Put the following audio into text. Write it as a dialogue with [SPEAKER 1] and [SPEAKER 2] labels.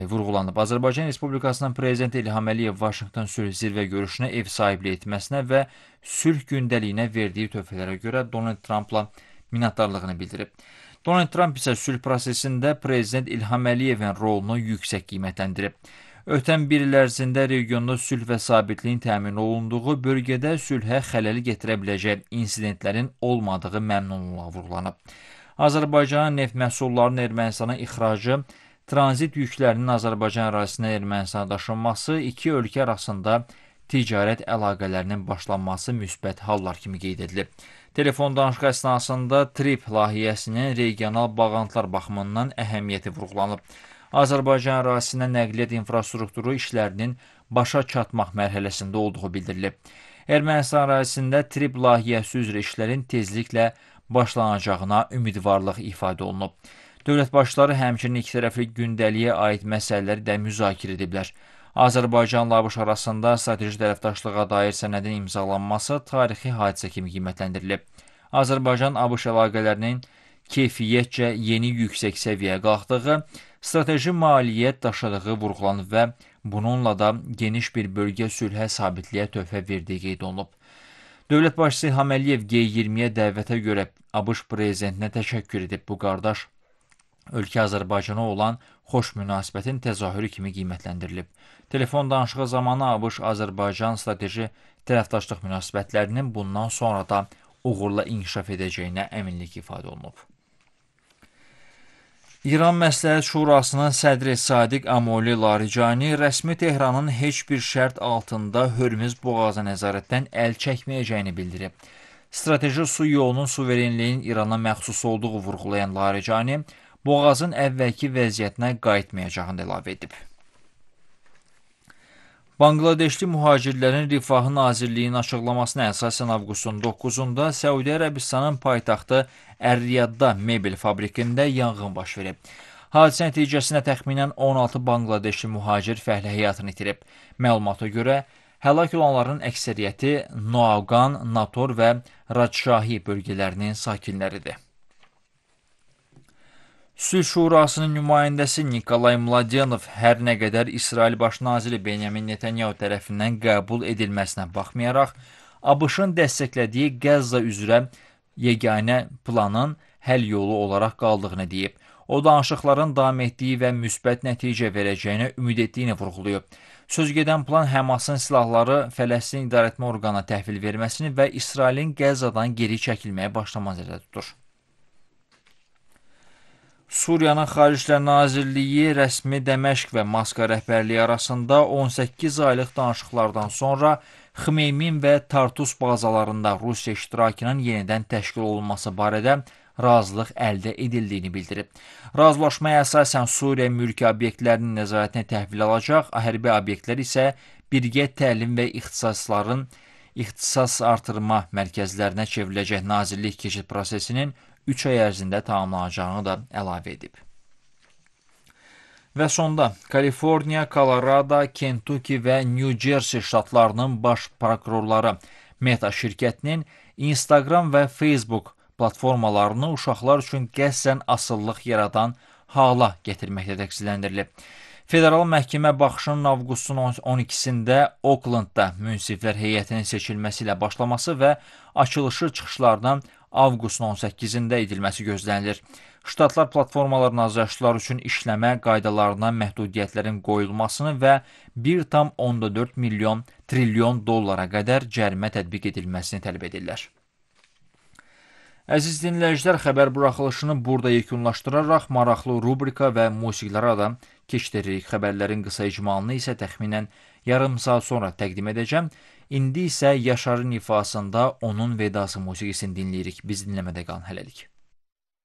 [SPEAKER 1] vurğulanıb. Azərbaycan Respublikasının Prezidenti İlham Əliyev Vaşinqton sülh zirvə görüşünə ev sahibliyi etməsinə və sülh gündəliyinə verdiyi töhfələrə görə Donald Trumpla minnətdarlığını bildirib. Donald Trump isə sülh prosesində Prezident İlham Əliyevin rolunu yüksək qiymətləndirib. Ötən bir il ərzində regionda sülh və sabitliyin təmin olunduğu, bölgədə sülhə xələl gətirə biləcək insidentlərin olmadığı məmnunluğa vurğulanıb. Azərbaycanın neft məhsullarının Ermənistana ixracı, tranzit yüklərinin Azərbaycan ərazisindən Ermənistana daşınması, iki ölkə arasında ticarət əlaqələrinin başlanması müsbət hallar kimi qeyd edilib. Telefon danışığı əsnasında TRIP layihəsinin regional bağlantılar baxımından əhəmiyyəti vurğulanıb. Azərbaycan ərazisindən nəqliyyat infrastrukturu işlərinin başa çatmaq mərhələsində olduğu bildirilib. Ermənistan ərazisində TRIP layihəsi üzrə işlərin tezliklə başlanacağına ümidvarlıq ifadə olunub. Dövlət başçıları həmçinin ikitərəfli gündəliyə aid məsələləri də müzakirə ediblər. Azərbaycanla ABŞ arasında strateji tərəfdaşlığa dair sənədin imzalanması tarixi hadisə kimi qiymətləndirilib. Azərbaycan-ABŞ əlaqələrinin keyfiyyətcə yeni yüksək səviyyəyə qalxdığı, strateji maliyyət daşıdığı vurğulanıb və bununla da geniş bir bölgə sülhə sabitliyə töhfə verdiyi qeyd olunub. Dövlət başçısı İlham Əliyev G20-yə dəvətə görə ABŞ prezidentinə təşəkkür edib. Bu qardaş ölkə Azərbaycana olan xoş münasibətin təzahürü kimi qiymətləndirilib. Telefon danışığı zamanı ABŞ-Azərbaycan strateji tərəfdaşlıq münasibətlərinin bundan sonra da uğurla inkişaf edəcəyinə əminlik ifadə olunub. İran Məsləhət Şurasının sədri Sadiq Amoli Larijani rəsmi Tehranın heç bir şərt altında Hörmüz boğazı nəzarətdən əl çəkməyəcəyini bildirib. Strateji su yolunun suverenliyin İrana məxsus olduğu vurğulayan Larijani, boğazın əvvəlki vəziyyətinə qayıtmayacağını əlavə edib. Banqladeşli mühacirlərin Rifahı Nazirliyinin açıqlamasına əsasən avqustun 9-da Səudi Ərəbistanın paytaxtı Ər-Riyadda mebel fabrikində yanğın baş verib. Hadisə nəticəsində təxminən 16 banqladeşli mühacir fəhlə həyatını itirib. Məlumata görə, həlak olanların əksəriyyəti Noagan, Nator və Racşahi bölgələrinin sakinləridir. Sülh Şurasının nümayəndəsi Nikolay Mladenov hər nə qədər İsrail Baş naziri Benyamin Netanyahu tərəfindən qəbul edilməsinə baxmayaraq, ABŞ-ın dəstəklədiyi Qəzza üzrə yeganə planın həll yolu olaraq qaldığını deyib. O, danışıqların davam etdiyi və müsbət nəticə verəcəyinə ümid etdiyini vurğulayıb. Sözgedən plan Həmasın silahları Fələstin idarəetmə orqanına təhvil verməsini və İsrailin Qəzzadan geri çəkilməyə başlaması nəzərdə tutur. Suriyanın Xariclər Nazirliyi rəsmi Dəməşq və Moskva rəhbərliyi arasında 18 aylıq danışıqlardan sonra Xmeymin və Tartus bazalarında Rusiya iştirakının yenidən təşkil olunması barədə razılıq əldə edildiyini bildirib. Razılaşmaya əsasən Suriya mülki obyektlərinin nəzarətini təhvil alacaq, hərbi obyektlər isə birgə təlim və ixtisas artırma mərkəzlərinə çevriləcək. Nazirlik keçid prosesinin 3 ay ərzində tamamlanacağını da əlavə edib. Və sonda Kaliforniya, Kolorado, Kentucky və New Jersey ştatlarının baş prokurorları Meta şirkətinin Instagram və Facebook platformalarını uşaqlar üçün qəsdən asıllıq yaradan hala gətirməkdə təqsirləndirilib. Federal məhkəmə baxışının avqustun 12-sində Oaklandda münsiflər heyətinin seçilməsi ilə başlaması və açılışı çıxışlardan avqustun 18-də edilməsi gözlənilir. Ştatlar platformaların azyaşlılar üçün işləmə qaydalarına məhdudiyyətlərin qoyulmasını və 1,4 trilyon dollara qədər cərimə tətbiq edilməsini tələb edirlər. Əziz dinləyicilər, xəbər buraxılışını burada yekunlaşdıraraq maraqlı rubrika və musiqilərə da keçdiririk. Xəbərlərin qısa icmalını isə təxminən yarım saat sonra təqdim edəcəm. İndi isə Yaşarın ifasında onun vedası musiqisini dinləyirik. Biz dinləmədə qalın hələlik.